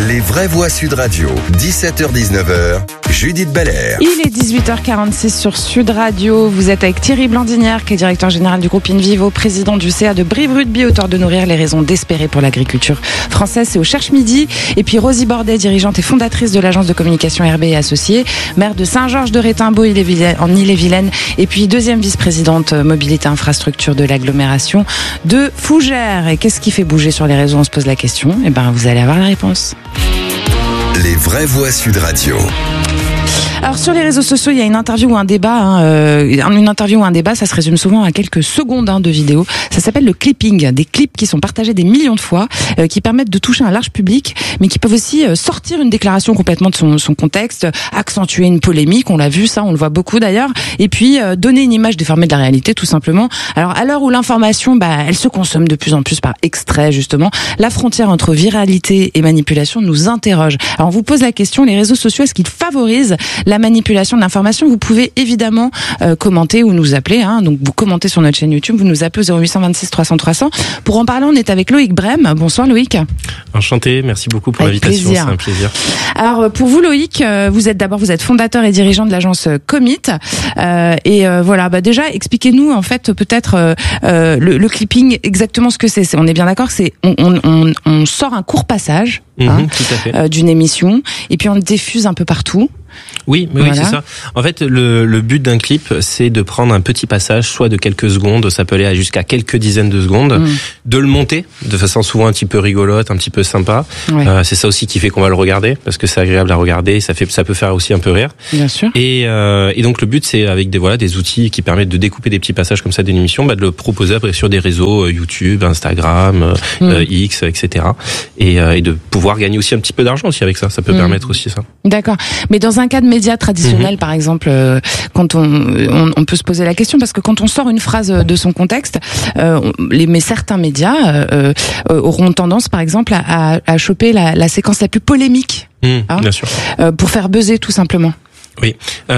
Les vraies voix Sud Radio, 17h-19h, Judith Belair. Il est 18h46 sur Sud Radio. Vous êtes avec Thierry Blandinière, qui est directeur général du groupe InVivo, président du CA de Brive-Rugby, auteur de Nourrir les raisons d'espérer pour l'agriculture française. C'est au Cherche-Midi. Et puis Rosie Bordet, dirigeante et fondatrice de l'agence de communication RB et Associés, maire de Saint-Georges-de-Rétimbaud en Ille-et-Vilaine. Et puis deuxième vice-présidente mobilité infrastructure de l'agglomération de Fougères. Et qu'est-ce qui fait bouger sur les réseaux? On se pose la question. Et ben, vous allez avoir la réponse. Les vraies voix Sud Radio. Alors sur les réseaux sociaux, il y a une interview ou un débat. Une interview ou un débat, ça se résume souvent à quelques secondes de vidéo. Ça s'appelle le clipping, des clips qui sont partagés des millions de fois, qui permettent de toucher un large public, mais qui peuvent aussi sortir une déclaration complètement de son contexte, accentuer une polémique. On l'a vu, ça, on le voit beaucoup d'ailleurs. Et puis donner une image déformée de la réalité, tout simplement. Alors à l'heure où l'information, elle se consomme de plus en plus par extrait, justement, la frontière entre viralité et manipulation nous interroge. Alors on vous pose la question, les réseaux sociaux, est-ce qu'ils favorisent la manipulation de l'information? Vous pouvez évidemment commenter ou nous appeler. Donc vous commentez sur notre chaîne YouTube, vous nous appelez au 0826 300 300. Pour en parler, on est avec Loïc Brem. Bonsoir Loïc. Enchanté, merci beaucoup pour l'invitation, c'est un plaisir. Alors pour vous Loïc, vous êtes fondateur et dirigeant de l'agence Commit. Déjà expliquez-nous en fait peut-être le clipping, exactement ce que c'est. On est bien d'accord, on sort un court passage tout à fait. D'une émission et puis on le diffuse un peu partout. Oui, c'est ça. En fait, le but d'un clip, c'est de prendre un petit passage, soit de quelques secondes, ça peut aller jusqu'à quelques dizaines de secondes, de le monter de façon souvent un petit peu rigolote, un petit peu sympa. Ouais. C'est ça aussi qui fait qu'on va le regarder, parce que c'est agréable à regarder, ça peut faire aussi un peu rire. Bien sûr. Et donc le but, c'est avec des outils qui permettent de découper des petits passages comme ça d'une émission, de le proposer après sur des réseaux YouTube, Instagram, X, etc. Et de pouvoir gagner aussi un petit peu d'argent aussi avec ça. Ça peut permettre aussi ça. D'accord. Mais dans un cas de médias traditionnels, par exemple, quand on peut se poser la question, parce que quand on sort une phrase de son contexte, mais certains médias auront tendance, par exemple, à choper la séquence la plus polémique, bien sûr, pour faire buzzer tout simplement. Oui.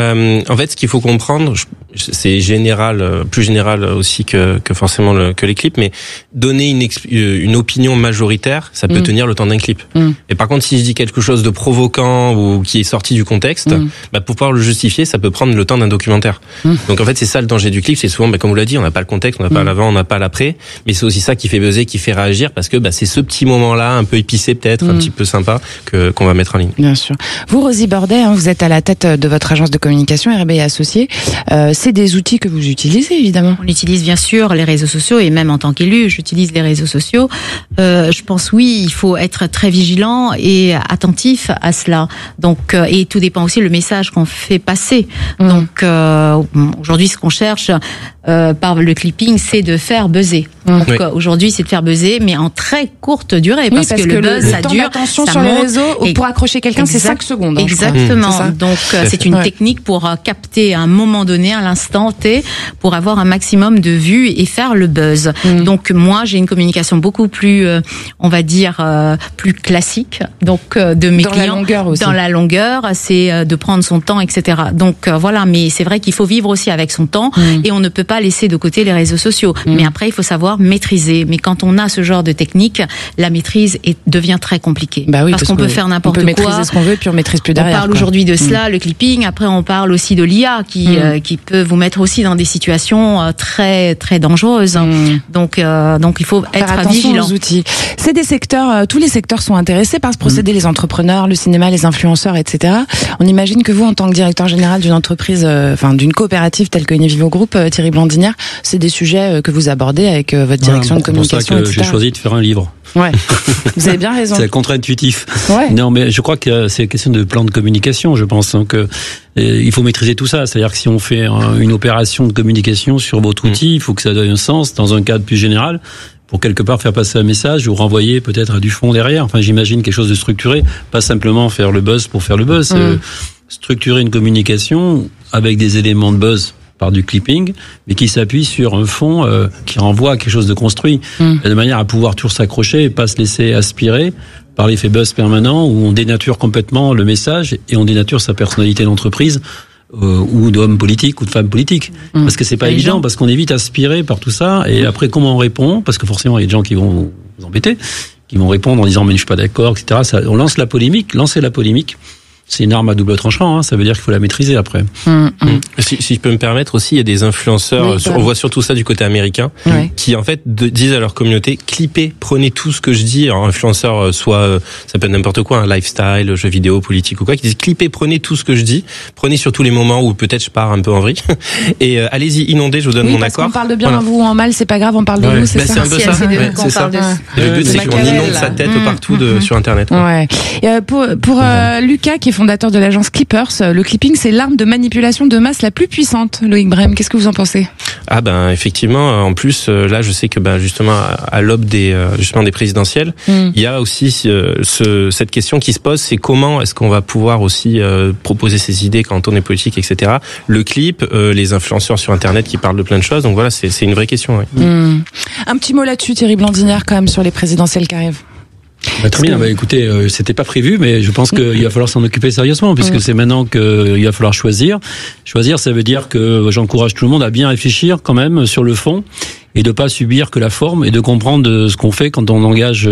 En fait, ce qu'il faut comprendre, c'est plus général aussi que forcément que les clips, mais donner une opinion majoritaire, ça peut tenir le temps d'un clip. Et par contre, si je dis quelque chose de provoquant ou qui est sorti du contexte, pour pouvoir le justifier, ça peut prendre le temps d'un documentaire. Donc en fait, c'est ça le danger du clip, c'est souvent, comme vous l'avez dit, on n'a pas le contexte, on n'a pas l'avant, on n'a pas l'après, mais c'est aussi ça qui fait buzzer, qui fait réagir, parce que c'est ce petit moment-là, un peu épicé peut-être, un petit peu sympa, qu'on va mettre en ligne. Bien sûr. Vous, Rosie Bordet, vous êtes à la tête de votre agence de communication RB et Associés. C'est des outils que vous utilisez, évidemment. On utilise bien sûr les réseaux sociaux, et même en tant qu'élu, j'utilise les réseaux sociaux. Je pense, oui, il faut être très vigilant et attentif à cela. Donc, et tout dépend aussi le message qu'on fait passer. Donc, aujourd'hui, ce qu'on cherche par le clipping, c'est de faire buzzer. Donc, aujourd'hui, c'est de faire buzzer, mais en très courte durée, parce que le buzz, ça dure. Attention sur les réseaux, pour accrocher quelqu'un, c'est 5 secondes. Exactement. Donc, c'est une technique pour capter à un moment donné, à l'instant T, pour avoir un maximum de vues et faire le buzz. Donc, moi, j'ai une communication beaucoup plus, on va dire, plus classique. Donc, de mes clients. Dans la longueur aussi. Dans la longueur, c'est de prendre son temps, etc. Donc, voilà. Mais c'est vrai qu'il faut vivre aussi avec son temps, et on ne peut pas laisser de côté les réseaux sociaux. Mais après, il faut savoir maîtriser. Mais quand on a ce genre de technique, la maîtrise devient très compliquée. Oui, parce qu'on peut faire n'importe quoi. On peut maîtriser ce qu'on veut, puis on maîtrise plus derrière. On parle aujourd'hui de cela, le clipping. Après, on parle aussi de l'IA qui peut vous mettre aussi dans des situations très très dangereuses. Donc il faut être vigilant. Aux outils. C'est des secteurs, tous les secteurs sont intéressés par ce procédé, les entrepreneurs, le cinéma, les influenceurs, etc. On imagine que vous, en tant que directeur général d'une entreprise, d'une coopérative telle que InVivo Group, Thierry Blandinière, c'est des sujets que vous abordez avec votre direction de communication, c'est pour ça que j'ai choisi de faire un livre. Ouais, vous avez bien raison. C'est contre-intuitif. Ouais. Non, mais je crois que c'est question de plan de communication, je pense. Donc, il faut maîtriser tout ça. C'est-à-dire que si on fait une opération de communication sur votre outil, il faut que ça donne un sens dans un cadre plus général, pour quelque part faire passer un message ou renvoyer peut-être à du fond derrière. Enfin, j'imagine quelque chose de structuré, pas simplement faire le buzz pour faire le buzz. Structurer une communication avec des éléments de buzz par du clipping, mais qui s'appuie sur un fond qui renvoie à quelque chose de construit, de manière à pouvoir toujours s'accrocher et pas se laisser aspirer par l'effet buzz permanent où on dénature complètement le message et on dénature sa personnalité d'entreprise ou d'homme politique ou de femme politique. Parce que c'est pas évident, parce qu'on est vite aspiré par tout ça, et après comment on répond, parce que forcément il y a des gens qui vont vous embêter, qui vont répondre en disant mais je suis pas d'accord, etc. On lance la polémique. Lancer la polémique, c'est une arme à double tranchant. Ça veut dire qu'il faut la maîtriser après. Si je peux me permettre aussi, il y a des influenceurs, on voit surtout ça du côté américain, qui en fait disent à leur communauté, clippez, prenez tout ce que je dis. Alors, influenceurs, soit ça peut être n'importe quoi, un lifestyle, jeux vidéo, politique ou quoi, qui disent clippez, prenez tout ce que je dis, prenez surtout les moments où peut-être je pars un peu en vrille, et allez-y, inondez, je vous donne mon accord. On parle de bien en vous ou en mal, c'est pas grave, on parle de nous, c'est ça. C'est un peu ça. C'est ça. Le but, c'est qu'on inonde sa tête partout sur Internet. Ouais. Pour Lucas, qui est fondateur de l'agence Clippers, le clipping, c'est l'arme de manipulation de masse la plus puissante. Loïc Brem, qu'est-ce que vous en pensez? Ah ben effectivement, en plus là, je sais que justement à l'aube des présidentielles, il y a aussi cette question qui se pose, c'est comment est-ce qu'on va pouvoir aussi proposer ses idées quand on est politique, etc. Le clip, les influenceurs sur Internet qui parlent de plein de choses. Donc voilà, c'est une vraie question. Ouais. Un petit mot là-dessus, Thierry Blandinière, quand même, sur les présidentielles qui arrivent. Très bien. Écoutez, c'était pas prévu, mais je pense qu'il va falloir s'en occuper sérieusement, puisque c'est maintenant qu'il va falloir choisir. Choisir, ça veut dire que j'encourage tout le monde à bien réfléchir quand même sur le fond, et de pas subir que la forme, et de comprendre ce qu'on fait quand on engage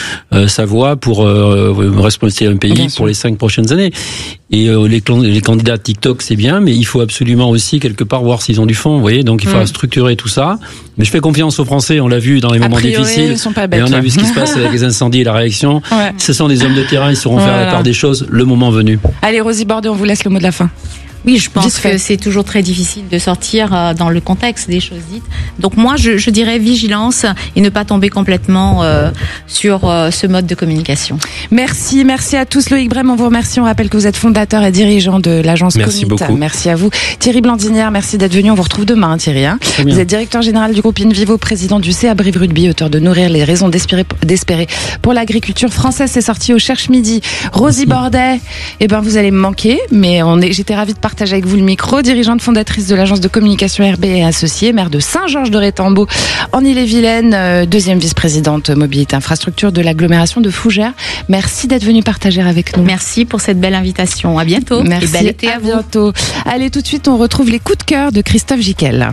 sa voix pour responsabiliser un pays pour les 5 prochaines années. Et les candidats TikTok, c'est bien, mais il faut absolument aussi quelque part voir s'ils ont du fond, vous voyez. Donc il faut structurer tout ça. Mais je fais confiance aux Français, on l'a vu dans les moments difficiles. Ils sont pas bêtes, et on a vu ce qui se passe avec les incendies et la réaction. Ce sont des hommes de terrain, ils sauront faire la part des choses le moment venu. Allez, Rosie Bordet, on vous laisse le mot de la fin. Oui, je pense que c'est toujours très difficile de sortir dans le contexte des choses dites. Donc moi, je dirais vigilance et ne pas tomber complètement sur ce mode de communication. Merci à tous. Loïc Brem, on vous remercie. On rappelle que vous êtes fondateur et dirigeant de l'agence Commit. Merci beaucoup. Merci à vous. Thierry Blandinière, merci d'être venu. On vous retrouve demain, Thierry. Vous êtes directeur général du groupe InVivo, président du CA Brive Rugby, auteur de Nourrir les raisons d'espérer pour l'agriculture française. C'est sorti au Cherche Midi. Rosie Bordet, vous allez me manquer, mais j'étais ravie de partage avec vous le micro, dirigeante fondatrice de l'agence de communication RB et associée, maire de Saint-Georges-de-Rétambeau en Ille-et-Vilaine, deuxième vice-présidente mobilité infrastructure de l'agglomération de Fougères. Merci d'être venue partager avec nous. Merci pour cette belle invitation. À bientôt. Merci. Et bel été à vous. Bientôt. Allez, tout de suite, on retrouve les coups de cœur de Christophe Jiquel.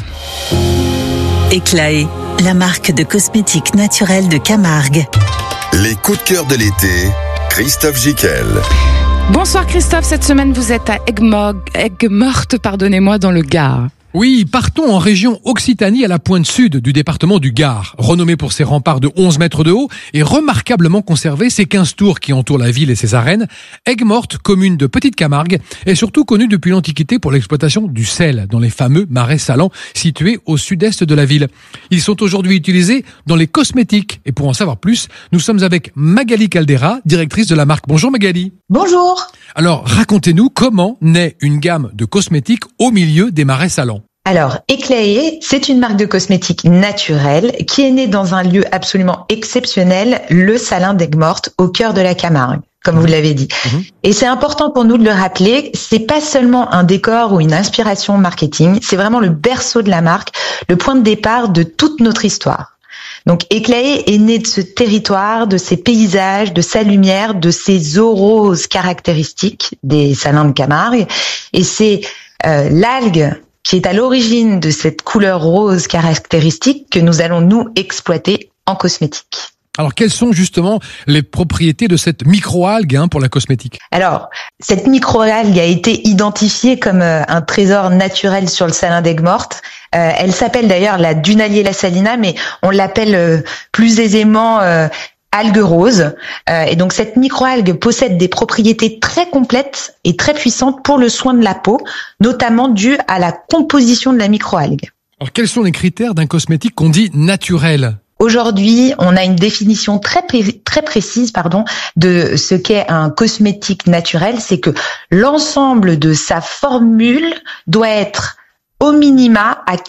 Éclaé, la marque de cosmétiques naturels de Camargue. Les coups de cœur de l'été, Christophe Jiquel. Bonsoir Christophe, cette semaine vous êtes à Aigues-Mortes, dans le Gard. Oui, partons en région Occitanie à la pointe sud du département du Gard. Renommé pour ses remparts de 11 mètres de haut et remarquablement conservé ses 15 tours qui entourent la ville et ses arènes, Aigues-Mortes, commune de Petite Camargue, est surtout connue depuis l'Antiquité pour l'exploitation du sel dans les fameux marais salants situés au sud-est de la ville. Ils sont aujourd'hui utilisés dans les cosmétiques. Et pour en savoir plus, nous sommes avec Magali Caldera, directrice de la marque. Bonjour Magali. Bonjour. Alors, racontez-nous comment naît une gamme de cosmétiques au milieu des marais salants. Alors, Éclaé, c'est une marque de cosmétiques naturelle qui est née dans un lieu absolument exceptionnel, le Salin d'Aigues-Mortes, au cœur de la Camargue, comme vous l'avez dit. Et c'est important pour nous de le rappeler, c'est pas seulement un décor ou une inspiration marketing, c'est vraiment le berceau de la marque, le point de départ de toute notre histoire. Donc Éclaé est né de ce territoire, de ses paysages, de sa lumière, de ses eaux roses caractéristiques des salins de Camargue. Et c'est l'algue qui est à l'origine de cette couleur rose caractéristique que nous allons nous exploiter en cosmétique. Alors, quelles sont justement les propriétés de cette microalgue pour la cosmétique? Alors, cette microalgue a été identifiée comme un trésor naturel sur le Salin d'Aigues-Mortes. Elle s'appelle d'ailleurs la Dunaliella salina, mais on l'appelle plus aisément algue rose. Et donc, cette microalgue possède des propriétés très complètes et très puissantes pour le soin de la peau, notamment dues à la composition de la microalgue. Alors, quels sont les critères d'un cosmétique qu'on dit naturel ? Aujourd'hui, on a une définition très précise, de ce qu'est un cosmétique naturel. C'est que l'ensemble de sa formule doit être au minima à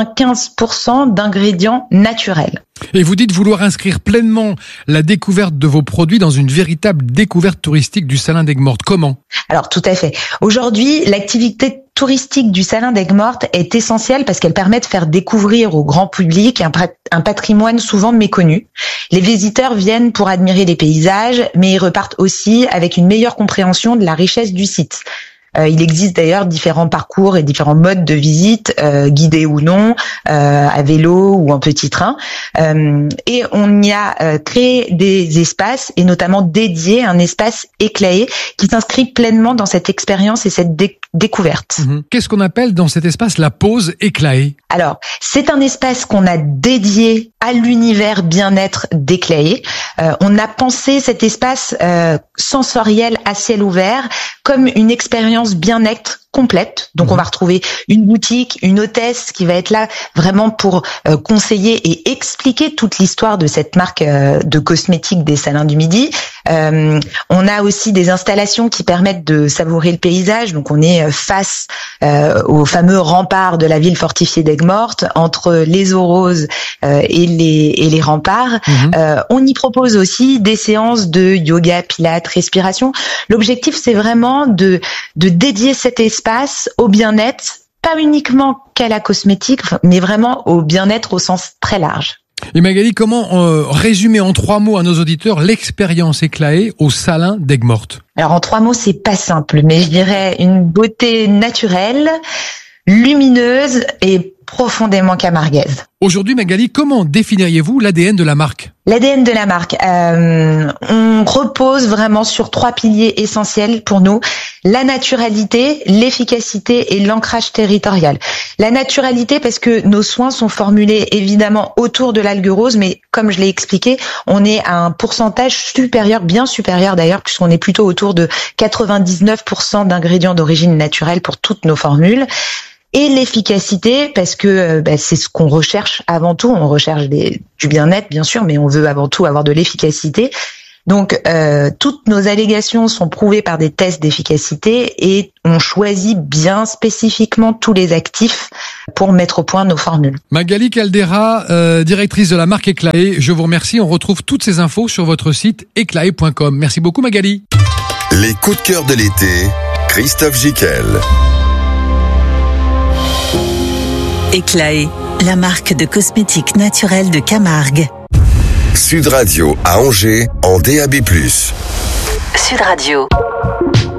95% d'ingrédients naturels. Et vous dites vouloir inscrire pleinement la découverte de vos produits dans une véritable découverte touristique du Salin d'Aigues-Mortes. Comment ? Alors, tout à fait. Aujourd'hui, l'activité touristique du Salin d'Aigues-Mortes est essentielle parce qu'elle permet de faire découvrir au grand public un patrimoine souvent méconnu. Les visiteurs viennent pour admirer les paysages, mais ils repartent aussi avec une meilleure compréhension de la richesse du site. Il existe d'ailleurs différents parcours et différents modes de visite, guidés ou non, à vélo ou en petit train. Et on y a créé des espaces, et notamment dédié un espace éclairé qui s'inscrit pleinement dans cette expérience et cette découverte. Qu'est-ce qu'on appelle dans cet espace la pause éclairée? Alors, c'est un espace qu'on a dédié à l'univers bien-être d'Éclaé. On a pensé cet espace sensoriel à ciel ouvert comme une expérience bien-être complète. Donc on va retrouver une boutique, une hôtesse qui va être là vraiment pour conseiller et expliquer toute l'histoire de cette marque de cosmétiques des Salins du Midi. On a aussi des installations qui permettent de savourer le paysage. Donc on est face au fameux rempart de la ville fortifiée d'Aigues-Mortes, entre les eaux roses et les remparts. On y propose aussi des séances de yoga, pilates, respiration. L'objectif, c'est vraiment de dédier cet espace au bien-être, pas uniquement qu'à la cosmétique, mais vraiment au bien-être au sens très large. Et Magali, comment résumer en 3 mots à nos auditeurs l'expérience Éclaé au Salin d'Aigues-Mortes? Alors en 3 mots, c'est pas simple, mais je dirais une beauté naturelle, lumineuse et profondément camarguaise. Aujourd'hui, Magali, comment définiriez-vous l'ADN de la marque? L'ADN de la marque, on repose vraiment sur 3 piliers essentiels pour nous: la naturalité, l'efficacité et l'ancrage territorial. La naturalité parce que nos soins sont formulés évidemment autour de l'algue rose, mais comme je l'ai expliqué, on est à un pourcentage supérieur, bien supérieur d'ailleurs, puisqu'on est plutôt autour de 99% d'ingrédients d'origine naturelle pour toutes nos formules. Et l'efficacité, parce que c'est ce qu'on recherche avant tout. On recherche du bien-être, bien sûr, mais on veut avant tout avoir de l'efficacité. Donc, toutes nos allégations sont prouvées par des tests d'efficacité et on choisit bien spécifiquement tous les actifs pour mettre au point nos formules. Magali Caldera, directrice de la marque Éclaé, je vous remercie. On retrouve toutes ces infos sur votre site éclaé.com. Merci beaucoup, Magali. Les coups de cœur de l'été, Christophe Gicquel. Éclaé, la marque de cosmétiques naturels de Camargue. Sud Radio à Angers en DAB+. Sud Radio.